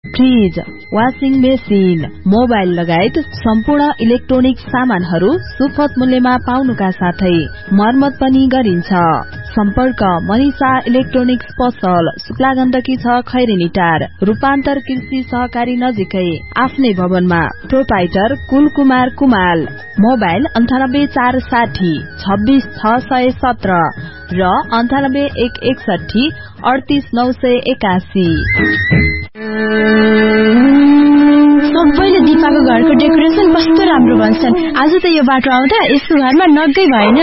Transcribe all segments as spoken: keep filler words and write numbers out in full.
Fridge, washing machine, mobile लगायत सम्पूर्ण electronic सामानहरू सुपथ मूल्यमा पाउनुका साथै मर्मत पनि गरिन्छ। सम्पर्क मनिषा इलेक्ट्रोनिक्स पसल, शुक्ला गण्डकी छ खैरेनी टार, रूपान्तर कृषि सहकारी नजिकै, आफ्नै भवनमा। प्रोपाइटर कुलकुमार कुमाल। मोबाइल अन्ठानब्बे चार साठी छब्बीस छ सय सत्र र अन्ठानब्बे एक एकसठी अडतीस नौ सय एकासी। सबैले दिपाको घरको डेकोरेसन कस्तो राम्रो भन्छन्। आज त यो बाटो आउँदा यसको घरमा नगै भएन।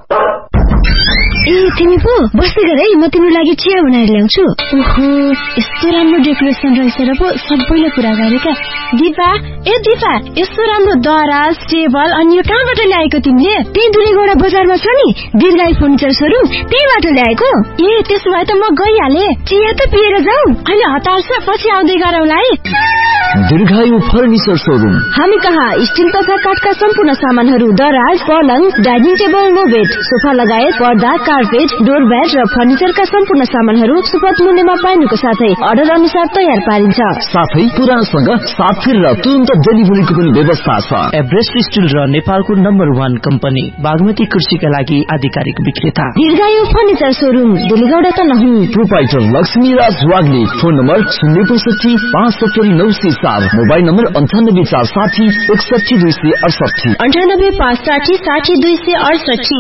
ए तिमी पो बस्दै गर है, म तिम्रो लागि चिया बनाएर ल्याउँछु। ओहो, यस्तो राम्रो डेकोरेसन रहेछ र पो सबैले कुरा गरेका। दिपा, ए दिपा, यस्तो राम्रो दराज, टेबल अनि यो कहाँबाट ल्याएको तिमीले? त्यही दुलेगौडा बजारमा छ नि दीर्घायु फर्निचर सोरुम, त्यहीबाट ल्याएको। ए त्यसो भए त म गइहाले। चिया त पिएर जाऊ। अहिले हतार छ, पछि आउँदै गरौँला है। दीर्घायु फर्निचर सोरुम। हामी कहाँ स्टिल तथा काठका सम्पूर्ण सामानहरू, दराज, पलङ, dining table, no bed, sofa लगायत पर्दा, कार्पेट, डोरम्याट र फर्निचरका सम्पूर्ण सामानहरू सुपथ मूल्यमा पाइनुको साथै अर्डर अनुसार तयार पारिन्छ। साथै पुरानसँग साथी र तुरन्त डेलिभरीको पनि व्यवस्था छ। एभरेस्ट स्टिल र नेपालको नम्बर वान कम्पनी बागमती कृषिका लागि आधिकारिक विक्रेता दीर्घायु furniture showroom, दुलेगौडा Tanahun. Proprietor Laxmiraj Wagle. Phone number शून्य पैसठी पाँच सत्तरी नौ सय चार, मोबाइल नम्बर अन्ठानब्बे चार साठी एकसठी दुई सय अडसठी अन्ठानब्बे पाँच साठी साठी दुई सय अडसठी।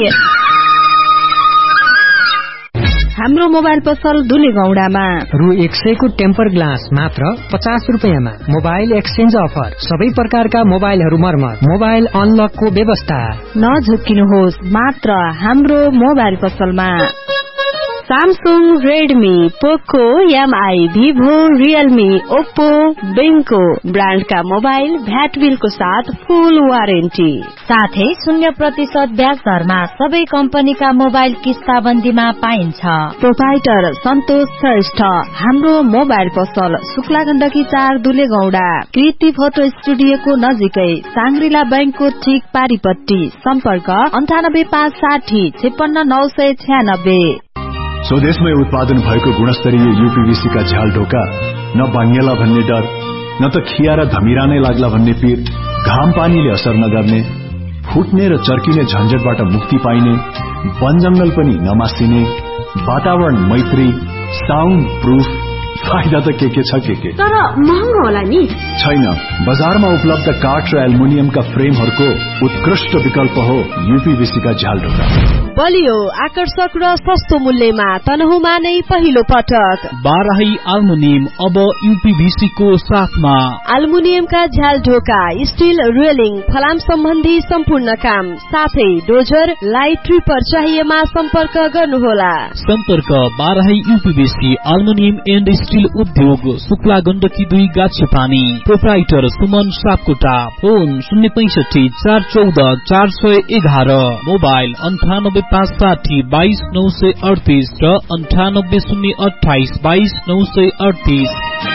हाम्रो मोबाइल पसल दुलेगौडामा रु एक सय को टेम्पर ग्लास मात्र पचास रुपियाँमा। मोबाइल एक्सचेन्ज अफर, सबै प्रकारका मोबाइलहरू मर्मत, मोबाइल अनलकको व्यवस्था। नझुक्किनुहोस्, मात्र हाम्रो मोबाइल पसलमा। सामसुङ, रेडमी, पोको, MI, Vivo, Realme, Oppo, बेङ्को ब्रान्डका mobile VAT बिलको साथ फुल वारेन्टी, साथै शून्य प्रतिशत ब्याज दरमा सबै कम्पनीका मोबाइल किस्ताबन्दीमा पाइन्छ। प्रोपाइटर सन्तोष श्रेष्ठ। हाम्रो मोबाइल पसल शुक्ला गण्डकी चार, दुलेगौडा, कृति फोटो स्टुडियोको नजिकै, साङ्ग्रिला बैंकको ठीक पारिपट्टि। सम्पर्क अन्ठानब्बे पाँच साठी छेपन्न नौ सय छ्यानब्बे। स्वदेशमै उत्पादन भएको गुणस्तरीय यूपीवीसी का झ्याल ढोका, न भाङ्गेला भन्ने डर, न त खिया र धमिरा नै लाग्ला भन्ने पीर, घाम पानीले असर नगर्ने, फुट्ने र चर्किने झन्झटबाट मुक्ति पाइने, वन जंगल पनि नमासिने, वातावरण मैत्री, साउन्ड प्रूफ, फाइदा त के के छ के के, तर महँगो होला नि? छैन, बजारमा उपलब्ध काठ र एल्युमिनियमका फ्रेमहरूको उत्कृष्ट विकल्प हो यूपीवीसी का झ्याल ढोका। बलियो, आकर्षक र सस्तो मूल्यमा तनहुँमा नै पहिलो पटक बाराही एल्युमिनियम अब यूपीवीसी को साथमा। एल्युमिनियमका झ्याल ढोका, स्टिल रेलिङ, फलाम सम्बन्धी सम्पूर्ण काम, साथै डोजर, लाइट ट्रिपर चाहिएमा सम्पर्क गर्नुहोला। सम्पर्क Barahi UPVC aluminium and still उद्योग, शुक्ला गण्डकी दुई, गाछेपानी। प्रोप्राइटर सुमन सापकोटा। फोन शून्य पैंसठी चार चौध चार सय एघार, मोबाइल अन्ठानब्बे पाँच साठी बाइस नौ सय अडतीस र अन्ठानब्बे शून्य अठाइस बाइस नौ सय अडतीस।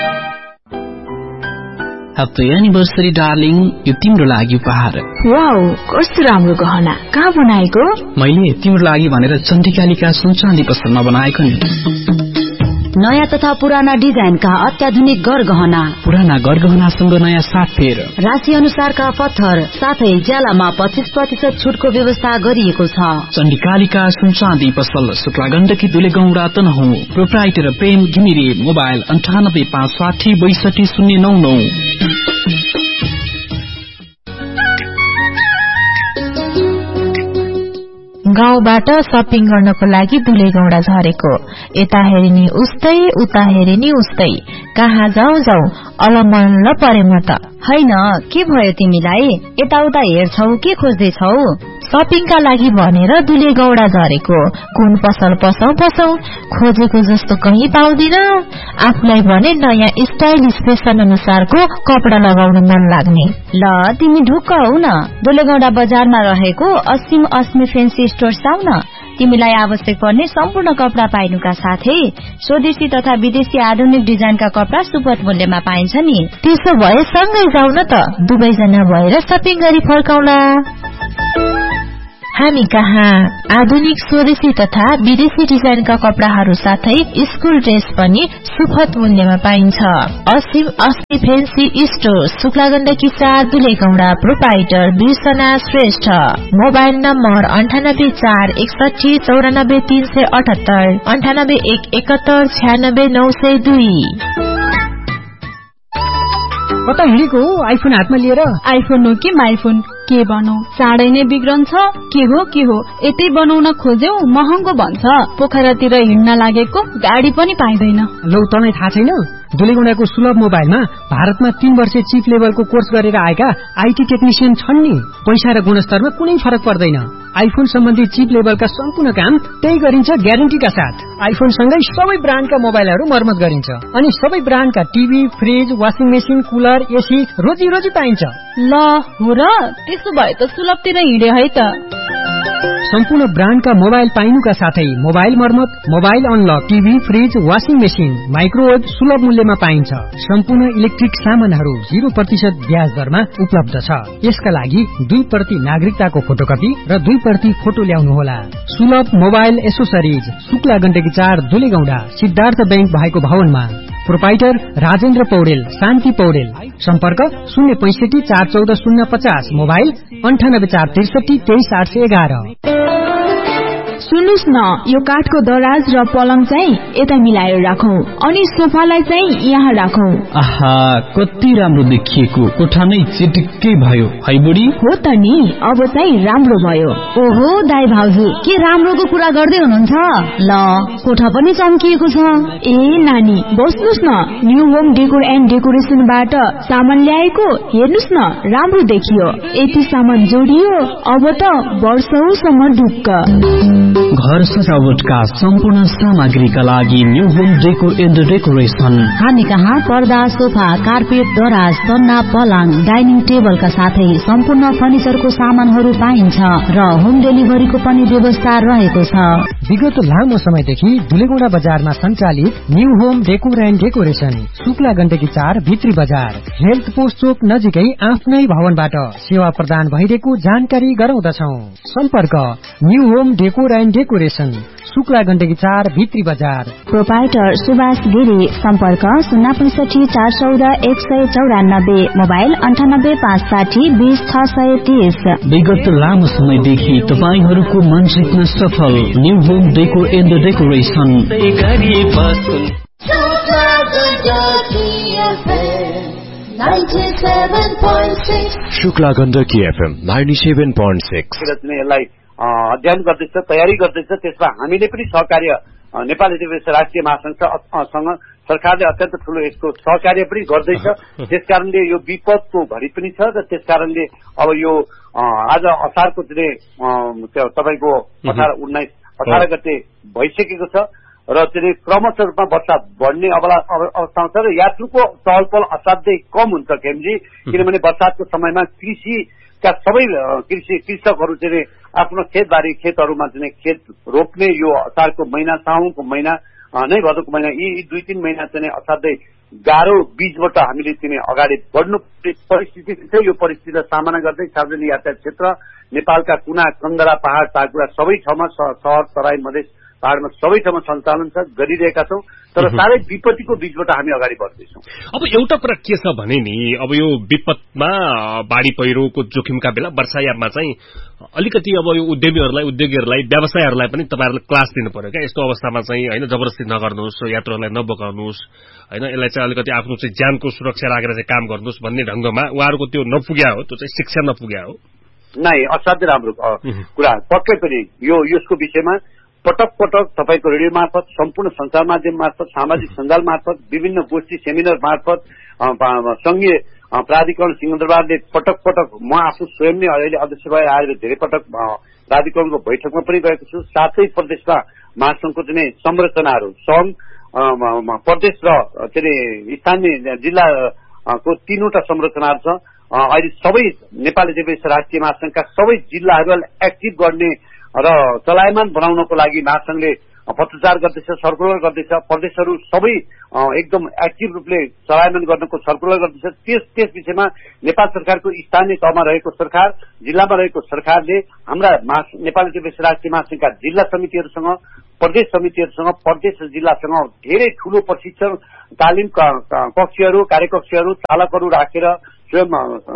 ह्याप्पी एनिभर्सरी डार्लिङ, यो तिम्रो लागि उपहार। वाउ, कस्तो राम्रो गहना, कहाँ बनाएको? मैले तिम्रो लागि भनेर चण्डीकालिका सुनचाँदी पसलमा बनाएको नि। नयाँ तथा पुराना डिजाइनका अत्याधुनिक गरगहना, पुराना गरगहनासँग नयाँ साथफेर, राशि अनुसारका पत्थर, साथै ज्यालामा पच्चीस प्रतिशत छुटको व्यवस्था गरिएको छ। चण्डीकालिका सुनचाँदी पसल, शुक्ला गण्डकी दुलेगौडा तनहुँ। प्रोप्राइटर प्रेम घिमिरे। मोबाइल अन्ठानब्बे पाँच साठी बैसठी शून्य नौ नौ। गाउँबाट सपिङ गर्नको लागि दुलेगौडा झरेको, यता हेरिनी उस्तै उता हेरिनी उस्तै, कहाँ जाऊ जाऊ अलमल्ल परे म त। हैन, के भयो तिमीलाई? यताउता हेर्छौ, के खोज्दैछौ? सपिङका लागि भनेर दुलेगौडा झरेको, कुन पसल पसौ पसौ, खोजेको जस्तो कहीँ पाउँदिन। आफूलाई भने नयाँ स्टाइलिश फेसन अनुसारको कपडा लगाउन मन लाग्ने। ल तिमी ढुक्क हौ न, दुलेगौडा बजारमा रहेको असीम अस्मी फेन्सी स्टोर आउ न। तिमीलाई आवश्यक पर्ने सम्पूर्ण कपडा पाइनुका साथै स्वदेशी तथा विदेशी आधुनिक डिजाइनका कपडा सुपथ मूल्यमा पाइन्छ नि। त्यसो भए सँगै जाऊ न त, दुवैजना भएर सपिङ गरी फर्काउला। हामी कहाँ आधुनिक स्वदेशी तथा विदेशी डिजाइनका कपडाहरू साथै स्कुल ड्रेस पनि सुपथ मूल्यमा पाइन्छ। असीम अस्मी फेन्सी स्टोर शुक्ला गण्डकी चार Dulegaunda proprietor बिर्सना Shrestha. Mobile number अन्ठानब्बे चार एकसठी चौरानब्बे तीन सय अठहत्तर अन्ठानब्बे एक एकहत्तर छ्यानब्बे नौ सय दुई। कता हिँडेको आइफोन हातमा लिएर? आइफोन हो कि माइफोन के बनौ, चाँडै नै बिग्रन्छ। के हो के हो यतै बनाउन खोज्यौ महँगो भन्छ। पोखरातिर हिँड्न लागेको गाडी पनि पाइँदैन। लौ तँलाई थाहा छैन, दुलेगौंडाको सुलभ मोबाइलमा भारतमा तीन वर्ष चिप लेभलको कोर्स गरेर आएका आईटी टेक्निशियन छन् नि। पैसा र गुणस्तरमा कुनै फरक पर्दैन। आइफोन सम्बन्धी चिप लेभलका सम्पूर्ण काम त्यही गरिन्छ ग्यारेन्टीका साथ। आइफोन सँगै सबै ब्रान्डका मोबाइलहरू मर्मत गरिन्छ अनि सबै ब्रान्डका TV, fridge, washing machine, cooler, AC रोजी रोजी पाइन्छ। ल हो र, त्यसो भए त सुलभतिर हिँडे है त। सम्पूर्ण ब्रान्डका मोबाइल पाइनुका साथै मोबाइल मर्मत, mobile unlock, TV, fridge, washing machine, microwave सुलभ मूल्यमा पाइन्छ। सम्पूर्ण इलेक्ट्रिक सामानहरू जीरो प्रतिशत ब्याज दरमा उपलब्ध छ। यसका लागि दुई प्रति नागरिकताको फोटोकपी र दुई प्रति फोटो ल्याउनुहोला। सुलभ मोबाइल एसोसरिज शुक्ला गण्डकी चार दुलेगौंडा सिद्धार्थ बैंक भएको भवनमा। प्रोपाइटर राजेन्द्र पौडेल, शान्ति पौडेल। सम्पर्क शून्य पैंसठी चार चौध शून्य पचास, मोबाइल अन्ठानब्बे चार त्रिसठी तेइस आठ सय एघार। सुन्नुस् न, यो काठको दराज र पलङ चाहिँ यता मिलाएर राखौं अनि सोफालाई चाहिँ यहाँ राखौं। आहा, कति राम्रो देखिएको, कोठा नै चिटिक्कै भयो है बुढी। हो त नि, अब चाहिँ राम्रो भयो। ओहो दाइ भाउजू, के राम्रोको कुरा गर्दै हुनुहुन्छ? ल कोठा पनि चम्किएको छ। ए नानी बस्नुस् न, न्यू होम डेकोर एन्ड डेकोरेसनबाट सामान ल्याएको, हेर्नुस् न राम्रो देखियो। यति सामान जोडियो, अब त वर्षौसम्म ढुक्क। घर सजावटका सम्पूर्ण सामग्रीका लागि new home decor and decoration. हामी कहाँ पर्दा, सोफा, कार्पेट, दराज, सन्ना, पलङ, डाइनिङ टेबलका साथै सम्पूर्ण फर्निचरको सामानहरू पाइन्छ र होम डेलिभरीको पनि व्यवस्था रहेको छ। विगत लामो समयदेखि दुलेगौंडा बजारमा सञ्चालित new home decor and decoration Shukla Gandaki चार भित्री बजार हेल्थ पोस्ट चोक नजिकै आफ्नै भवनबाट सेवा प्रदान भइरहेको जानकारी गराउँदछौ। सम्पर्क new home decor and decoration Shukla Gandaki चार भित्री बजार। प्रोपाइटर सुभाष गिरी। सम्पर्क शून्य पैंसठी चार चौध एक सय चौरानब्बे, मोबाइल अन्ठानब्बे पाँच साठी बीस छ सय तीस। विगत लामो समयदेखि तपाईहरूको मन जित्न सफल new home decor and decoration. Shukla Gandaki FM ninety seven point six. अध्ययन गर्दैछ, तयारी गर्दैछ। त्यसमा हामीले पनि सहकार्य नेपाल एजुकेसन राष्ट्रिय महासंघसँग सरकारले अत्यन्त ठूलो यसको सहकार्य पनि गर्दैछ। त्यसकारणले यो विपदको घडी पनि छ र त्यसकारणले अब यो आज असारको चाहिँ तपाईँको अठार उन्नाइस अठार गते भइसकेको छ र चाहिँ क्रमशः रूपमा वर्षा बढ्ने अवस्थामा छ र यात्रुको चहल पहल असाध्यै कम हुन्छ खेमजी, किनभने बर्सातको समयमा कृषिका सबै कृषि कृषकहरू चाहिँ आफ्नो खेतबारी खेतहरूमा चाहिँ खेत रोप्ने यो असारको महिना, साउनको महिना नै भदौको महिना, यी दुई तीन महिना चाहिँ असाध्यै गाह्रो बीचबाट हामीले चाहिँ अगाडि बढ्नु परिस्थिति छ। यो परिस्थितिलाई सामना गर्दै सार्वजनिक यातायात क्षेत्र नेपालका कुना कन्दरा पहाड़ ताकुरा सबै ठाउँमा शहर तराई मधेस पहाड़मा सबै ठाउँमा सञ्चालन छ गरिरहेका छौं, तर साह्रै विपत्तिको बीचबाट हामी अगाडि बढ्दैछौँ। अब एउटा कुरा के छ भने नि, अब यो विपदमा बाढी पहिरोको जोखिमका बेला वर्षायाममा चाहिँ अलिकति अब यो उद्यमीहरूलाई उद्योगीहरूलाई व्यवसायहरूलाई पनि तपाईँहरूले क्लास दिनु पर्यो क्या। यस्तो अवस्थामा चाहिँ होइन जबरजस्ती नगर्नुहोस्, यात्रुहरूलाई नबोकाउनुहोस्, होइन यसलाई चाहिँ अलिकति आफ्नो चाहिँ ज्यानको सुरक्षा राखेर चाहिँ काम गर्नुहोस् भन्ने ढंगमा उहाँहरूको त्यो नपुग्या हो, त्यो चाहिँ शिक्षा नपुग्या हो। नै असाध्यै राम्रो कुरा पक्कै पनि यो यसको विषयमा पटक पटक तपाईँको रेडियो मार्फत, सम्पूर्ण संचार माध्यम मार्फत, सामाजिक सञ्जाल मार्फत, विभिन्न गोष्ठी सेमिनार मार्फत, संघीय प्राधिकरण सिंहदरबारले पटक पटक म आफू स्वयं नै अहिले अध्यक्ष भएर आएर धेरै पटक प्राधिकरणको बैठकमा पनि गएको छु। साथै प्रदेशमा महासंघको चाहिँ संरचनाहरू संघ, प्रदेश र चाहिँ स्थानीय जिल्लाको तीनवटा संरचनाहरू छ। अहिले सबै नेपाल एजुकेसन राष्ट्रिय महासंघका सबै जिल्लाहरूलाई एक्टिभ गर्ने र चलायमान बनाउनको लागि महासंघले पत्रचार गर्दैछ, सर्कुलर गर्दैछ, प्रदेशहरू सबै एकदम एक्टिभ रूपले चलायमान गर्नको सर्कुलर गर्दैछ। त्यस त्यस विषयमा नेपाल सरकारको स्थानीय तहमा रहेको सरकार, जिल्लामा रहेको सरकारले हाम्रा नेपाली एकीकृत राष्ट्रिय महासंघका जिल्ला समितिहरूसँग, प्रदेश समितिहरूसँग, प्रदेश र जिल्लासँग धेरै ठूलो प्रशिक्षण तालिम कक्षहरू, कार्यकक्षहरू, चालकहरू राखेर स्वयं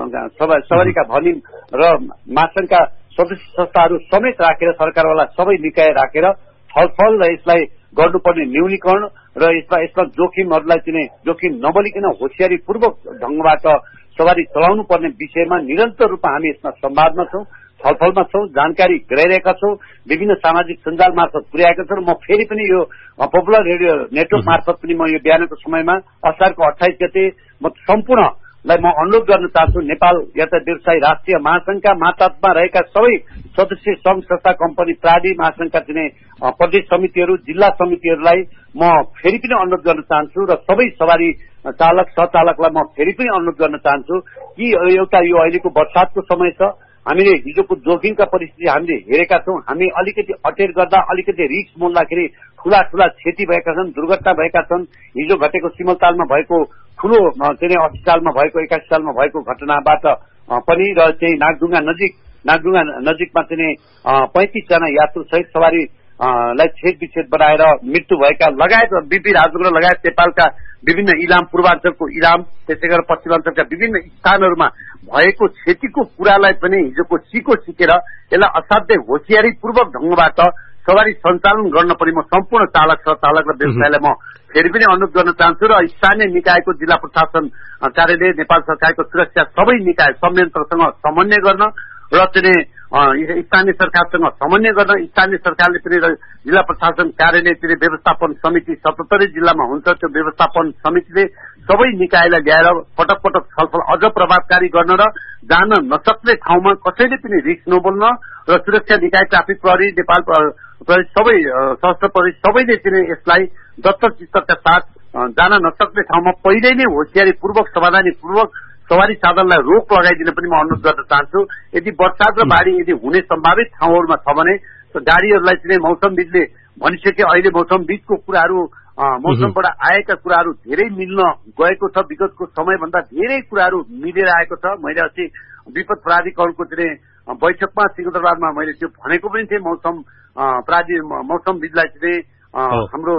सवारीका भनिम र महासंघका सदस्य संस्थाहरू समेत राखेर सरकारवाला सबै निकाय राखेर छलफल र यसलाई गर्नुपर्ने न्यूनीकरण र यसमा यसमा जोखिमहरूलाई चाहिँ जोखिम नबलिकन होशियारीपूर्वक ढंगबाट सवारी चलाउनु पर्ने विषयमा निरन्तर रूपमा हामी यसमा संवादमा छौं, छलफलमा छौं, जानकारी गराइरहेका छौं, विभिन्न सामाजिक सञ्जाल मार्फत पुर्याएका छौं। म फेरि पनि यो पपुलर रेडियो नेटवर्क मार्फत पनि म यो बिहानको समयमा असारको अट्ठाइस गते म सम्पूर्णलाई म अनुरोध गर्न चाहन्छु, नेपाल यातायात व्यवसायी राष्ट्रिय महासंघका मातहतमा रहेका सबै सदस्य संघ संस्था कम्पनी प्राधि महासंघका चाहिँ प्रदेश समितिहरू, जिल्ला समितिहरूलाई म फेरि पनि अनुरोध गर्न चाहन्छु र सबै सवारी चालक सहचालकलाई म फेरि पनि अनुरोध गर्न चाहन्छु कि एउटा यो अहिलेको बर्सातको समय छ, हामीले हिजोको जोखिमका परिस्थिति हामीले हेरेका छौं। हामी अलिकति अटेर गर्दा, अलिकति रिस्क मोल्दाखेरि ठूला ठूला क्षति भएका छन्, दुर्घटना भएका छन्। हिजो घटेको सिमलतालमा भएको ठूलो चाहिँ अस्सी सालमा भएको, एकासी सालमा भएको घटनाबाट पनि र चाहिँ नागढुङ्गा नजिक नागढुङ्गा नजिकमा चाहिँ पैंतिस जना यात्रु सहित सवारी लाई छेद विच्छेद बनाएर मृत्यु भएका लगायत बीपी राजनगर लगायत नेपालका विभिन्न इलाम, पूर्वाञ्चलको इलाम, त्यसै गरेर पश्चिमाञ्चलका विभिन्न स्थानहरूमा भएको क्षतिको कुरालाई पनि हिजोको सिको सिकेर यसलाई असाध्यै होशियारीपूर्वक ढंगबाट सवारी सञ्चालन गर्न पनि म सम्पूर्ण चालक सहचालक र व्यवसायलाई म फेरि पनि अनुरोध गर्न चाहन्छु र स्थानीय निकायको जिल्ला प्रशासन कार्यालय, नेपाल सरकारको सुरक्षा सबै निकाय संयन्त्रसँग समन्वय गर्न र चाहिँ स्थानीय सरकारसँग समन्वय गर्न, स्थानीय सरकारले पनि जिल्ला प्रशासन कार्यालय चाहिँ व्यवस्थापन समिति सतहत्तरै जिल्लामा हुन्छ, त्यो व्यवस्थापन समितिले सबै निकायलाई ल्याएर पटक पटक छलफल अझ प्रभावकारी गर्न र जान नसक्ने ठाउँमा कसैले पनि रिस्क नबोल्न र सुरक्षा निकाय, ट्राफिक प्रहरी, नेपाल प्रहरी सबै सशस्त्र प्रहरी सबैले चाहिँ यसलाई दत्तक चित्तका साथ जान नसक्ने ठाउँमा पहिल्यै नै होशियारीपूर्वक समाधानीपूर्वक सवारी साधनलाई रोक लगाइदिन पनि म अनुरोध गर्न चाहन्छु। यदि बर्सात र बाढी यदि हुने सम्भावित ठाउँहरूमा छ भने गाड़ीहरूलाई चाहिँ मौसमविदले भनिसके, अहिले मौसमविदको कुराहरू, मौसमबाट आएका कुराहरू धेरै मिल्न गएको छ। विगतको समयभन्दा धेरै कुराहरू मिलेर आएको छ। मैले अस्ति विपद प्राधिकरणको चाहिँ बैठकमा सिकन्दराबादमा मैले त्यो भनेको पनि थिएँ, मौसम प्राधि मौसमविदलाई चाहिँ हाम्रो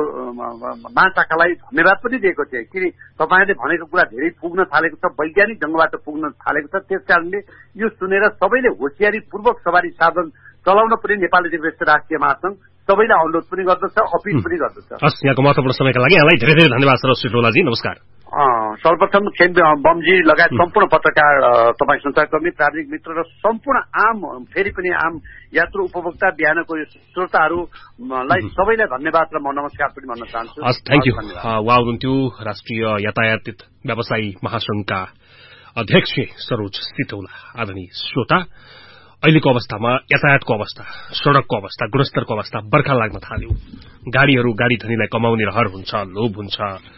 महाशाखालाई धन्यवाद पनि दिएको थिए कि तपाईहरुले भनेको कुरा धेरै पुग्न थालेको छ, वैज्ञानिक ढंगबाट पुग्न थालेको छ। त्यसकारणले यो सुनेर सबैले होशियारीपूर्वक सवारी साधन चलाउन पनि नेपाली एकीकृत राष्ट्रिय महासंघ सबैलाई अनुरोध पनि गर्दछ, अपिल पनि गर्दछ। हस्, यहाँको महत्त्वपूर्ण समयका लागि यहाँलाई धेरै धेरै धन्यवाद सर श्री डोलाजी, नमस्कार। सर्वप्रथम खेन बमजी लगायत सम्पूर्ण पत्रकार, तपाईँ संचारकर्मी, प्राविधिक मित्र र सम्पूर्ण आम फेरि पनि आम यात्रु उपभोक्ता बिहानको यो श्रोताहरूलाई सबैलाई धन्यवाद र म नमस्कार पनि भन्न चाहन्छु। हस्, थ्याङ्क यू। उहाँ हुनुहुन्थ्यो राष्ट्रिय यातायात व्यवसायी महासंघका अध्यक्ष सरोज सितौला। आदरणीय श्रोता, अहिलेको अवस्थामा यातायातको अवस्था, सड़कको अवस्था, गुणस्तरको अवस्था बर्खा लाग्न थाल्यो। गाड़ीहरू गाड़ी धनीलाई कमाउने रहर हुन्छ, लोभ हुन्छ,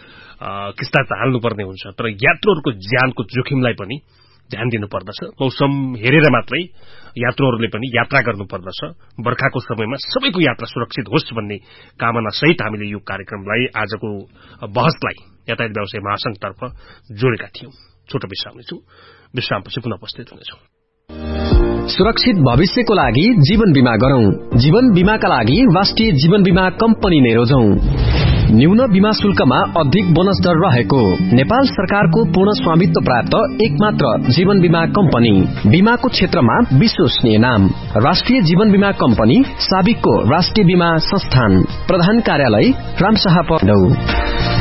किस्ता हाल्नुपर्ने हुन्छ, तर यात्रुहरूको ज्यानको जोखिमलाई पनि ध्यान दिनुपर्दछ। मौसम हेरेर मात्रै यात्रुहरूले पनि यात्रा गर्नुपर्दछ। बर्खाको समयमा सबैको यात्रा सुरक्षित होस् भन्ने कामना सहित हामीले यो कार्यक्रमलाई, आजको बहसलाई यातायात व्यवसाय महासंघतर्फ जोडेका थियौं। छोटो विश्राम लिन्छौं, विश्रामपछि पुनः उपस्थित हुनेछौं। सुरक्षित भविष्यको लागि जीवन बीमा गरौं। जीवन बीमाका लागि राष्ट्रिय जीवन बीमा कम्पनी नै रोजौं। न्यून बीमा शुल्कमा अधिक बोनस दर रहेको नेपाल सरकारको पूर्ण स्वामित्व प्राप्त एकमात्र जीवन बीमा कम्पनी, बीमाको क्षेत्रमा विश्वसनीय नाम राष्ट्रिय जीवन बीमा कम्पनी, साबिकको राष्ट्रिय बीमा संस्थान, प्रधान कार्यालय रामशाह पण्डौ।